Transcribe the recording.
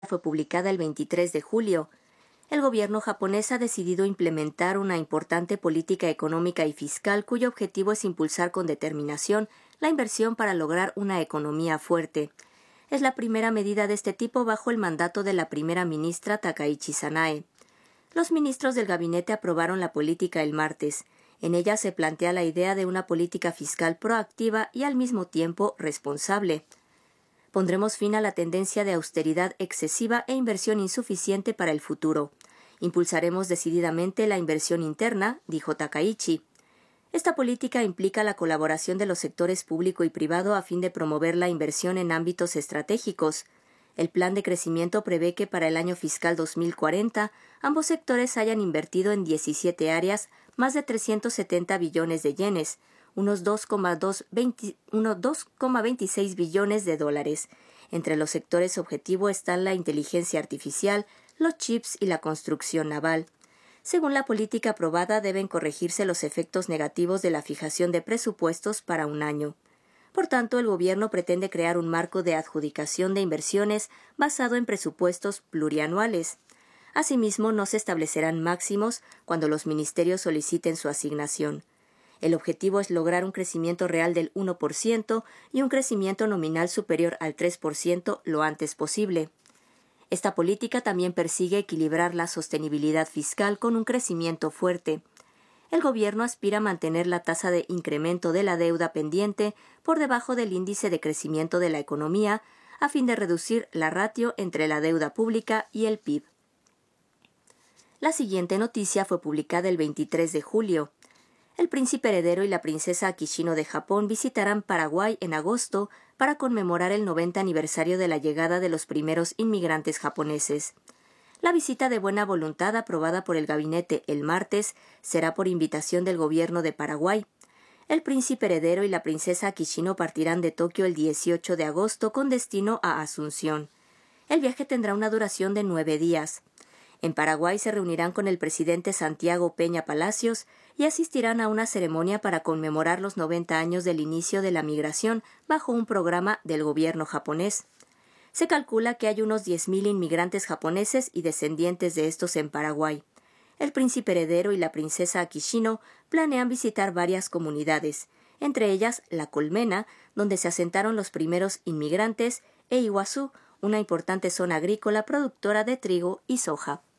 fue publicada el 23 de julio. El gobierno japonés ha decidido implementar una importante política económica y fiscal cuyo objetivo es impulsar con determinación la inversión para lograr una economía fuerte. Es la primera medida de este tipo bajo el mandato de la primera ministra Takaichi Sanae. Los ministros del gabinete aprobaron la política el martes. En ella se plantea la idea de una política fiscal proactiva y al mismo tiempo responsable. Pondremos fin a la tendencia de austeridad excesiva e inversión insuficiente para el futuro. Impulsaremos decididamente la inversión interna, dijo Takaichi. Esta política implica la colaboración de los sectores público y privado a fin de promover la inversión en ámbitos estratégicos. El plan de crecimiento prevé que para el año fiscal 2040 ambos sectores hayan invertido en 17 áreas más de 370 billones de yenes, unos 2,26 billones de dólares. Entre los sectores objetivo están la inteligencia artificial, los chips y la construcción naval. Según la política aprobada, deben corregirse los efectos negativos de la fijación de presupuestos para un año. Por tanto, el gobierno pretende crear un marco de adjudicación de inversiones basado en presupuestos plurianuales. Asimismo, no se establecerán máximos cuando los ministerios soliciten su asignación. El objetivo es lograr un crecimiento real del 1% y un crecimiento nominal superior al 3% lo antes posible. Esta política también persigue equilibrar la sostenibilidad fiscal con un crecimiento fuerte. El gobierno aspira a mantener la tasa de incremento de la deuda pendiente por debajo del índice de crecimiento de la economía, a fin de reducir la ratio entre la deuda pública y el PIB. La siguiente noticia fue publicada el 23 de julio. El príncipe heredero y la princesa Akishino de Japón visitarán Paraguay en agosto para conmemorar el 90 aniversario de la llegada de los primeros inmigrantes japoneses. La visita de buena voluntad aprobada por el gabinete el martes será por invitación del gobierno de Paraguay. El príncipe heredero y la princesa Akishino partirán de Tokio el 18 de agosto con destino a Asunción. El viaje tendrá una duración de 9 días. En Paraguay se reunirán con el presidente Santiago Peña Palacios y asistirán a una ceremonia para conmemorar los 90 años del inicio de la migración bajo un programa del gobierno japonés. Se calcula que hay unos 10.000 inmigrantes japoneses y descendientes de estos en Paraguay. El príncipe heredero y la princesa Akishino planean visitar varias comunidades, entre ellas La Colmena, donde se asentaron los primeros inmigrantes, e Iguazú, una importante zona agrícola productora de trigo y soja.